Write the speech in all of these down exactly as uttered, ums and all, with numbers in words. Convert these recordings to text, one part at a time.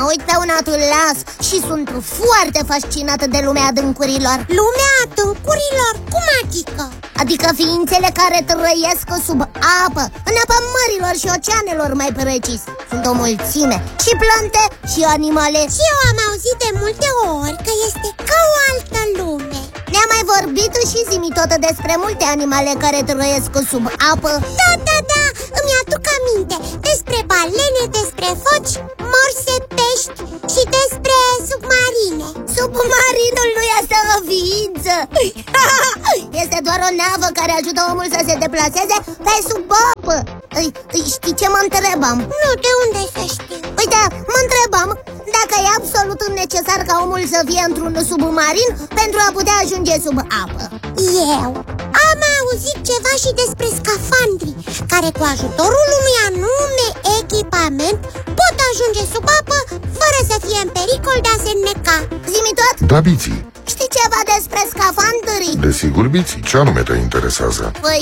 uit pe un atlas și sunt foarte fascinată de lumea adâncurilor. Lumea adâncurilor? Cum adică? Adică ființele care trăiesc sub apă, în apa mărilor și oceanelor, mai precis. Sunt o mulțime, și plante și animale. Și eu am auzit de multe ori că este ca o altă lume. Ne-a mai vorbit și zi-mi tot despre multe animale care trăiesc sub apă. Da, da, da, îmi aduc aminte. Despre balene, despre foci, morse, pești și despre submarine. Submarinul nu este o ființă. Este doar o navă care ajută omul să se deplaseze pe sub apă. Știi ce mă întrebam? Nu, de unde să știu? Uite, mă întrebam dacă e absolut necesar ca omul să fie într-un submarin pentru a putea ajunge sub apă. Eu am auzit ceva și despre scafandri, care cu ajutorul unui anume echipament pot ajunge sub apă fără să fie în pericol de a se înneca. Zi-mi tot? Da, Biții. Știi ceva despre scafandri? Desigur, Biții. Ce anume te interesează? Păi,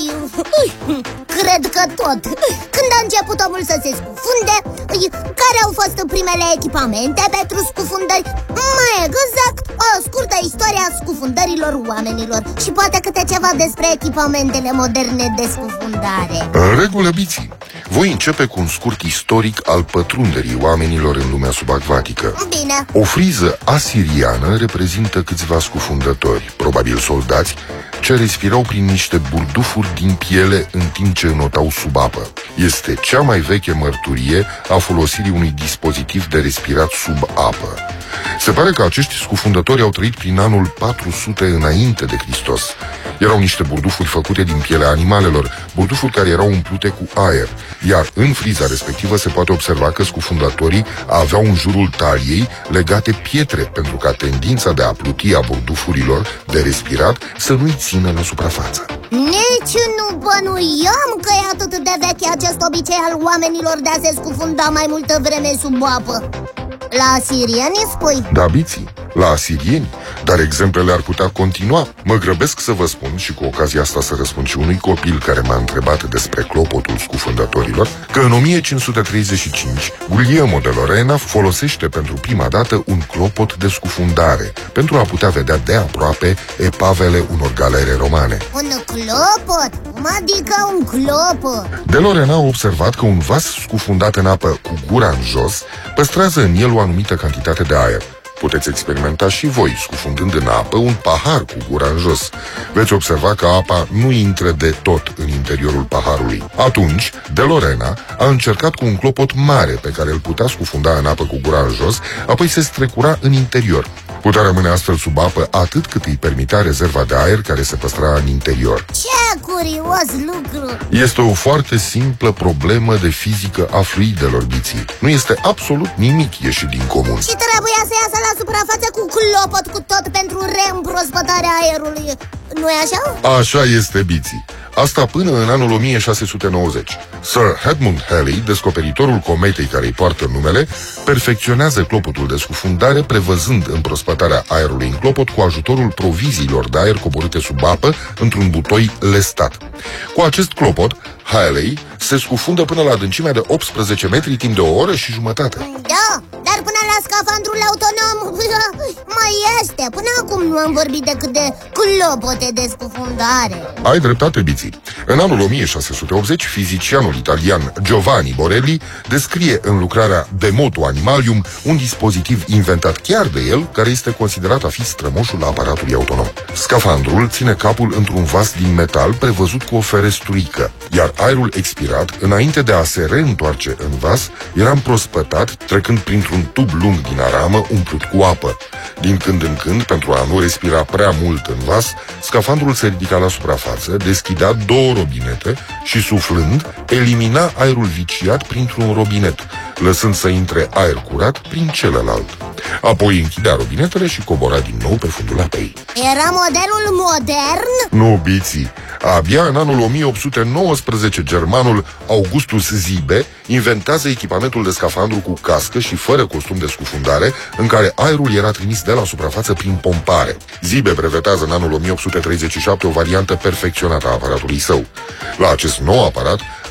cred că tot. Când a început omul să se scufunde, care au fost primele echipamente pentru scufundări? Mai exact, o scurtă istorie a scufundărilor oamenilor. Și poate câte ceva despre echipamentele moderne de scufundare. În regulă, Biții. Voi începe cu un scurt istoric al pătrunderii oamenilor în lumea subacvatică. Bine. O friză asiriană reprezintă câțiva scufundători, probabil soldați, ce respirau prin niște burdufuri din piele în timp ce înotau sub apă. Este cea mai veche mărturie a folosirii unui dispozitiv de respirat sub apă. Se pare că acești scufundători au trăit prin anul patru sute înainte de Hristos. Erau niște burdufuri făcute din pielea animalelor, burdufuri care erau umplute cu aer, iar în friza respectivă se poate observa că scufundătorii aveau în jurul taliei legate pietre, pentru ca tendința de a pluti a burdufurilor de respirat să nu-i țină la suprafață. Nici nu bănuiam că e atât de veche acest obicei al oamenilor de a se scufunda mai multă vreme sub apă. La asirieni, spui? Da, Biții, la asirieni, dar exemplele ar putea continua. Mă grăbesc să vă spun și cu ocazia asta să răspund și unui copil care m-a întrebat despre clopotul scufundătorilor, că în o mie cinci sute treizeci și cinci Guglielmo de Lorena folosește pentru prima dată un clopot de scufundare pentru a putea vedea de aproape epavele unor galere romane. Un clopot? Cum adică un clopot? De Lorena a observat că un vas scufundat în apă cu gura în jos păstrează în el o anumită cantitate de aer. Puteți experimenta și voi, scufundând în apă un pahar cu gura în jos. Veți observa că apa nu intră de tot în interiorul paharului. Atunci, De Lorena a încercat cu un clopot mare pe care îl putea scufunda în apă cu gura în jos, apoi se strecura în interior. Putea rămâne astfel sub apă atât cât îi permitea rezerva de aer care se păstra în interior. Ce curios lucru! Este o foarte simplă problemă de fizică a fluidelor, Biții. Nu este absolut nimic ieșit din comun. Și trebuia să iasă la suprafață cu clopot cu tot pentru reîmprospătarea aerului. Nu-i așa? Așa este, Biții. Asta până în anul o mie șase sute nouăzeci. Sir Edmund Halley, descoperitorul cometei care îi poartă numele, perfecționează clopotul de scufundare prevăzând împrospătarea aerului în clopot cu ajutorul proviziilor de aer coborâte sub apă într-un butoi lestat. Cu acest clopot, Halley se scufundă până la adâncimea de optsprezece metri timp de o oră și jumătate. Da, dar până la scafandrul autonom mai este. Până acum nu am vorbit decât de clopote de scufundare. Ai dreptate, Biții. În anul o mie șase sute optzeci, fizicianul italian Giovanni Borelli descrie în lucrarea De Motu Animalium un dispozitiv inventat chiar de el, care este considerat a fi strămoșul aparatului autonom. Scafandrul ține capul într-un vas din metal prevăzut cu o ferestruică, iar aerul expirat, înainte de a se reîntoarce în vas, era împrospătat trecând printr-un tub lung din aramă umplut cu apă. Din când în când, pentru a nu respira prea mult în vas, scafandrul se ridica la suprafață, deschidea două robinete și, suflând, elimina aerul viciat printr-un robinet, lăsând să intre aer curat prin celălalt. Apoi închidea robinetele și cobora din nou pe fundul apei. Era modelul modern? Nu, Biții. Abia în anul o mie opt sute nouăsprezece, germanul Augustus Ziebe inventează echipamentul de scafandru cu cască și fără costum de scufundare, în care aerul era trimis de la suprafață prin pompare. Ziebe brevetează în anul o mie opt sute treizeci și șapte o variantă perfecționată a aparatului său. La acest nou aparat,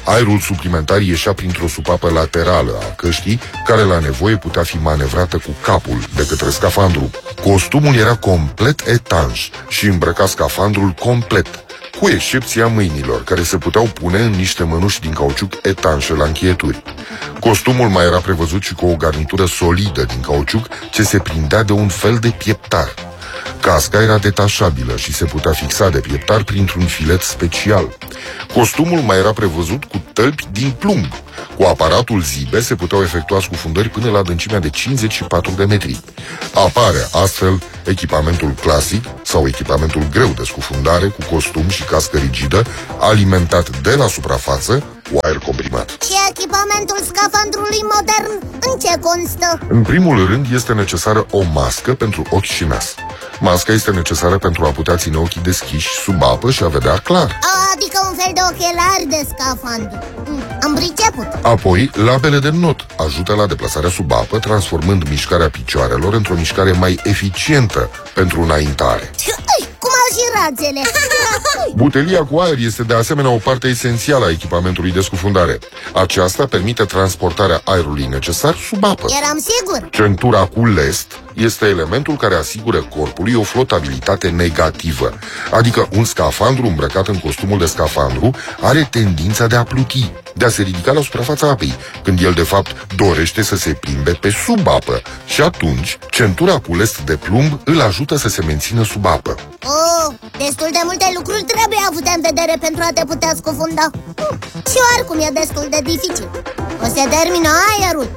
Aerul suplimentar ieșea printr-o supapă laterală a căștii, care la nevoie putea fi manevrată cu capul de către scafandru. Costumul era complet etanș și îmbrăca scafandrul complet, cu excepția mâinilor, care se puteau pune în niște mănuși din cauciuc etanșe la încheieturi. Costumul mai era prevăzut și cu o garnitură solidă din cauciuc ce se prindea de un fel de pieptar. Casca era detașabilă și se putea fixa de pieptar printr-un filet special. Costumul mai era prevăzut cu tălpi din plumb. Cu aparatul Zibe se puteau efectua scufundări până la adâncimea de cincizeci și patru de metri. Apare astfel echipamentul clasic sau echipamentul greu de scufundare cu costum și cască rigidă, alimentat de la suprafață cu aer comprimat. Și echipamentul scafandrului modern în ce constă? În primul rând este necesară o mască pentru ochi și nas. Masca este necesară pentru a putea ține ochii deschiși sub apă și a vedea clar. Adică un fel de ochelari de scafandru. Am priceput. Apoi, labele de not ajută la deplasarea sub apă, transformând mișcarea picioarelor într-o mișcare mai eficientă pentru înaintare. Cum au și rațele. Butelia cu aer este de asemenea o parte esențială a echipamentului de scufundare. Aceasta permite transportarea aerului necesar sub apă. Eram sigur. Centura cu lest este elementul care asigură corpului o flotabilitate negativă, adică un scafandru îmbrăcat în costumul de scafandru are tendința de a pluti, de a se ridica la suprafața apei, când el de fapt dorește să se plimbe pe sub apă și atunci centura cu lest de plumb îl ajută să se mențină sub apă. Oh, destul de multe lucruri trebuie avute în vedere pentru a te putea scufunda. Și oricum e destul de dificil. O să termină aerul.